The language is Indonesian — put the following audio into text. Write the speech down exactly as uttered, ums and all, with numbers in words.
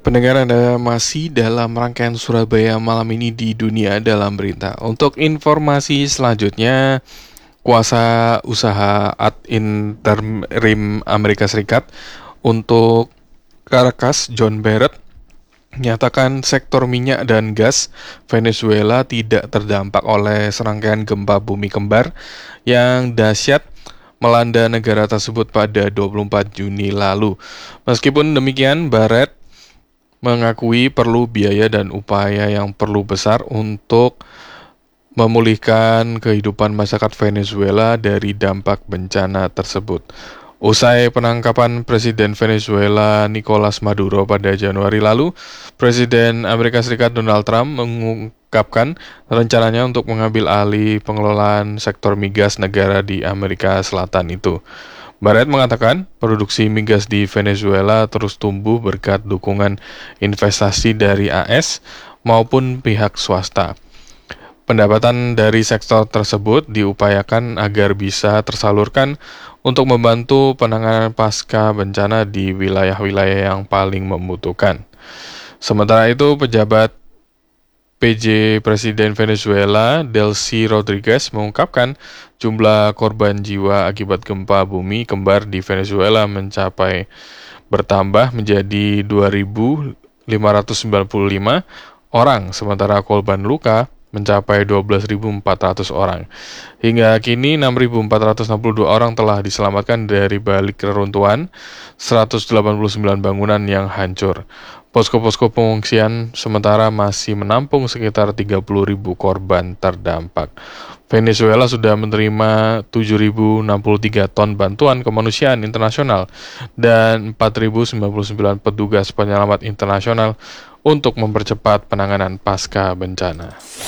Pendengar, Anda masih dalam rangkaian Surabaya malam ini di Dunia Dalam Berita. Untuk informasi selanjutnya, kuasa usaha ad interim Amerika Serikat untuk Caracas, John Barrett, menyatakan sektor minyak dan gas Venezuela tidak terdampak oleh serangkaian gempa bumi kembar yang dahsyat melanda negara tersebut pada dua puluh empat Juni lalu. Meskipun demikian, Barrett mengakui perlu biaya dan upaya yang perlu besar untuk memulihkan kehidupan masyarakat Venezuela dari dampak bencana tersebut. Usai penangkapan Presiden Venezuela Nicolas Maduro pada Januari lalu, Presiden Amerika Serikat Donald Trump mengungkapkan rencananya untuk mengambil alih pengelolaan sektor migas negara di Amerika Selatan itu. Barrett mengatakan produksi migas di Venezuela terus tumbuh berkat dukungan investasi dari A S maupun pihak swasta. Pendapatan dari sektor tersebut diupayakan agar bisa tersalurkan untuk membantu penanganan pasca bencana di wilayah-wilayah yang paling membutuhkan. Sementara itu, pejabat P J Presiden Venezuela, Delcy Rodriguez, mengungkapkan jumlah korban jiwa akibat gempa bumi kembar di Venezuela mencapai bertambah menjadi dua ribu lima ratus sembilan puluh lima orang, sementara korban luka mencapai dua belas ribu empat ratus orang. Hingga kini enam ribu empat ratus enam puluh dua orang telah diselamatkan dari balik reruntuhan seratus delapan puluh sembilan bangunan yang hancur. Posko-posko pengungsian sementara masih menampung sekitar tiga puluh ribu korban terdampak. Venezuela sudah menerima tujuh ribu enam puluh tiga ton bantuan kemanusiaan internasional dan empat ribu sembilan puluh sembilan petugas penyelamat internasional untuk mempercepat penanganan pasca bencana.